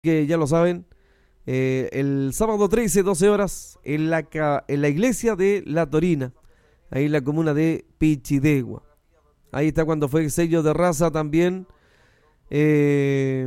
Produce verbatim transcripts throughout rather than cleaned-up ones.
que ya lo saben, eh, el sábado trece, doce horas, en la, ca- en la iglesia de La Torina, ahí en la comuna de Pichidegua. Ahí está cuando fue el sello de raza también, eh,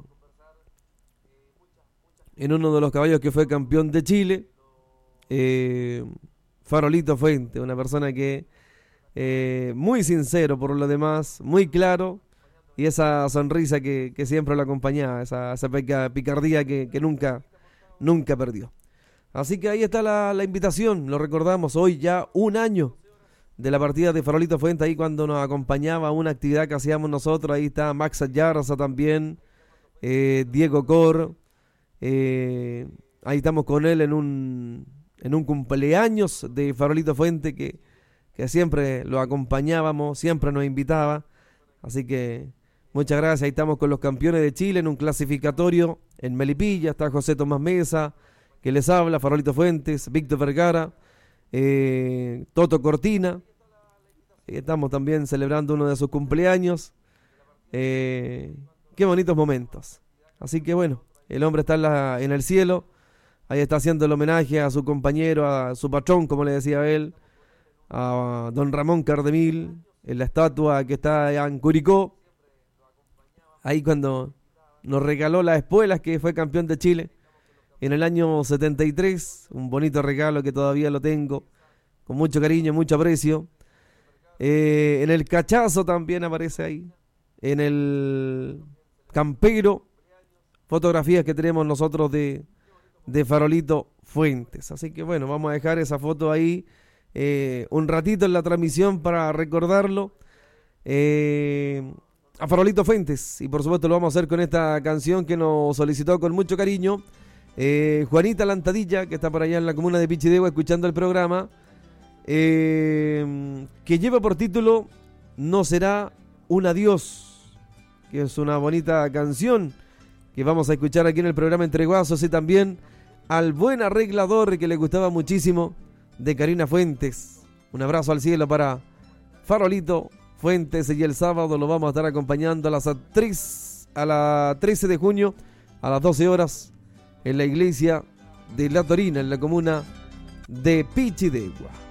en uno de los caballos que fue campeón de Chile, eh, Farolito Fuente, una persona que eh, muy sincero por lo demás, muy claro, y esa sonrisa que, que siempre lo acompañaba, esa, esa pica- picardía que, que nunca, nunca perdió. Así que ahí está la, la invitación, lo recordamos, hoy ya un año de la partida de Farolito Fuente, ahí cuando nos acompañaba a una actividad que hacíamos nosotros, ahí está Max Ayarza también, eh, Diego Cor, eh, ahí estamos con él en un, en un cumpleaños de Farolito Fuente que, que siempre lo acompañábamos, siempre nos invitaba, así que muchas gracias. Ahí estamos con los campeones de Chile en un clasificatorio en Melipilla. Está José Tomás Mesa, que les habla, Farolito Fuentes, Víctor Vergara, eh, Toto Cortina. Y estamos también celebrando uno de sus cumpleaños. Eh, qué bonitos momentos. Así que bueno, el hombre está en, la, en el cielo. Ahí está haciendo el homenaje a su compañero, a su patrón, como le decía él, a don Ramón Cardemil, en la estatua que está allá en Curicó. Ahí cuando nos regaló las espuelas, que fue campeón de Chile en el año setenta y tres, un bonito regalo que todavía lo tengo, con mucho cariño, mucho aprecio. Eh, en el cachazo también aparece ahí, en el campero, fotografías que tenemos nosotros de, de Farolito Fuentes. Así que bueno, vamos a dejar esa foto ahí eh, un ratito en la transmisión para recordarlo. Eh... a Farolito Fuentes, y por supuesto lo vamos a hacer con esta canción que nos solicitó con mucho cariño eh, Juanita Lantadilla, que está por allá en la comuna de Pichidegua escuchando el programa, eh, que lleva por título No será un adiós, que es una bonita canción que vamos a escuchar aquí en el programa Entre Guasos, y también al buen arreglador que le gustaba muchísimo, de Karina Fuentes. Un abrazo al cielo para Farolito Fuentes, y el sábado lo vamos a estar acompañando a las tres, a la trece de junio a las doce horas en la iglesia de La Torina, en la comuna de Pichidegua.